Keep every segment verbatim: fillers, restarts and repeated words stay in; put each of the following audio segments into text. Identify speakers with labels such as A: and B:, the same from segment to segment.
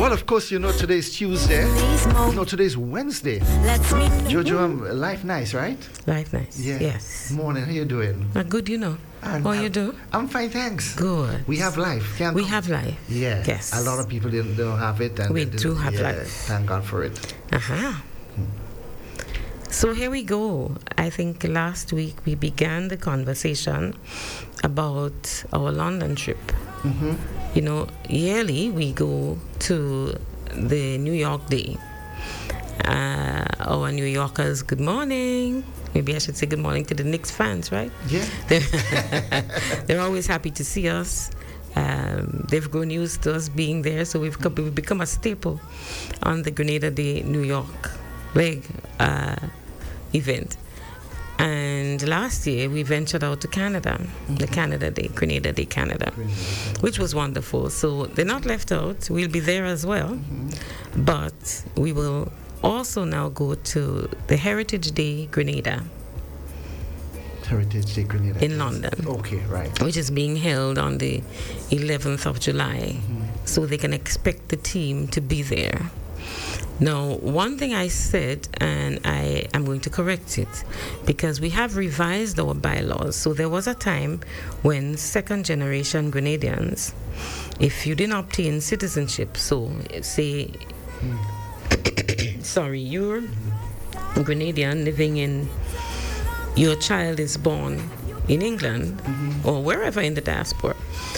A: Well, of course, you know today's Tuesday. No, today's Wednesday. Jojo, um, life nice, right?
B: Life nice.
A: Yeah.
B: Yes.
A: Morning. How you doing?
B: Uh, good, you know.
A: And
B: How
A: I'm,
B: you do?
A: I'm fine, thanks.
B: Good.
A: We have life. Can't
B: we
A: come.
B: have life.
A: Yeah.
B: Yes.
A: A lot of people don't, don't have it. And
B: we
A: they
B: do have
A: yeah,
B: life.
A: Thank God for it.
B: Uh-huh. Hmm. So here we go. I think last week we began the conversation about our London trip.
A: Mm-hmm.
B: You know, yearly we go to the New York Day. Uh, our New Yorkers, good morning. Maybe I should say good morning to the Knicks fans, right?
A: Yeah.
B: They're, they're always happy to see us. Um, they've grown used to us being there, so we've, come, we've become a staple on the Grenada Day New York leg uh, event. And last year we ventured out to Canada, mm-hmm. the Canada Day, Grenada Day Canada, which was wonderful. So they're not left out. We'll be there as well. Mm-hmm. But we will also now go to the Heritage Day Grenada.
A: Heritage Day Grenada.
B: In London.
A: Okay, right.
B: Which is being held on the eleventh of July. Mm-hmm. So they can expect the team to be there. Now, one thing I said, and I am going to correct it, because we have revised our bylaws. So there was a time when second generation Grenadians, if you didn't obtain citizenship, so say, mm. sorry, you're a Grenadian living in, your child is born in England, mm-hmm. or wherever in the diaspora,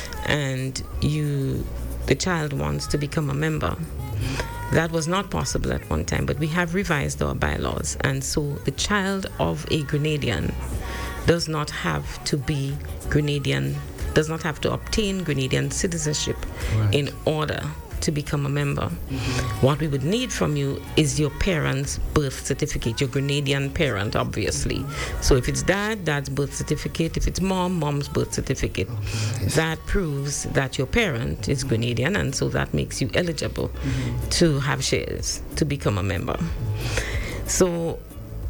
B: and you, the child wants to become a member. That was not possible at one time, but we have revised our bylaws. And so the child of a Grenadian does not have to be Grenadian, does not have to obtain Grenadian citizenship right. in order to become a member. Mm-hmm. What we would need from you is your parents' birth certificate, your Grenadian parent, obviously. So if it's dad, dad's birth certificate. If it's mom, mom's birth certificate. Okay. That proves that your parent is Grenadian, and so that makes you eligible mm-hmm. to have shares, to become a member. Mm-hmm. So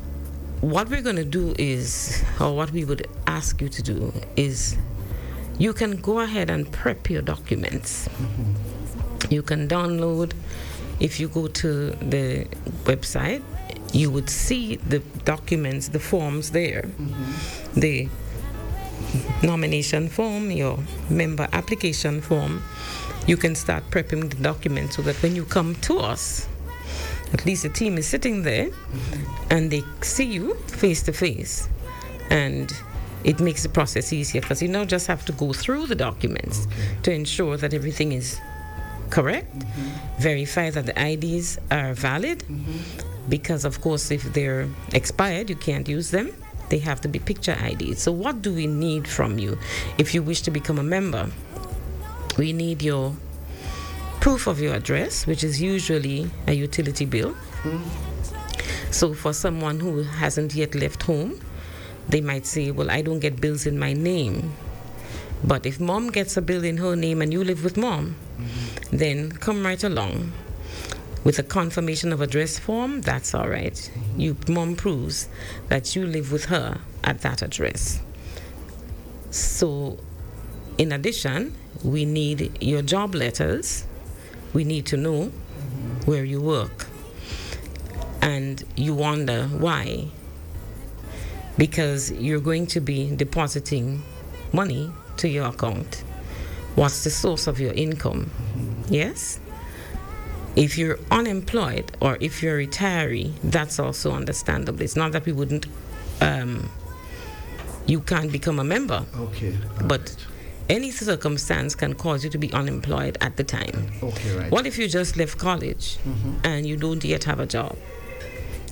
B: what we're going to do is, or what we would ask you to do is, you can go ahead and prep your documents. Mm-hmm. You can download, if you go to the website, you would see the documents, the forms there. Mm-hmm. The nomination form, your member application form. You can start prepping the documents so that when you come to us, at least the team is sitting there mm-hmm. and they see you face to face. And it makes the process easier because you now just have to go through the documents okay. to ensure that everything is correct, mm-hmm. verify that the I Ds are valid, mm-hmm. because of course if they're expired you can't use them. They have to be picture I Ds. So what do we need from you if you wish to become a member? We need your proof of your address, which is usually a utility bill. Mm-hmm. So for someone who hasn't yet left home, they might say, well, I don't get bills in my name. But if mom gets a bill in her name and you live with mom, mm-hmm. then come right along with a confirmation of address form. That's all right. Mm-hmm. You mom proves that you live with her at that address. So in addition, we need your job letters. We need to know mm-hmm. where you work. And you wonder why. Because you're going to be depositing money to your account. What's the source of your income? Mm-hmm. Yes? If you're unemployed or if you're a retiree, that's also understandable. It's not that we wouldn't, um, you can't become a member.
A: Okay.
B: But
A: right.
B: any circumstance can cause you to be unemployed at the time.
A: Okay, right.
B: What if you just left college mm-hmm. and you don't yet have a job?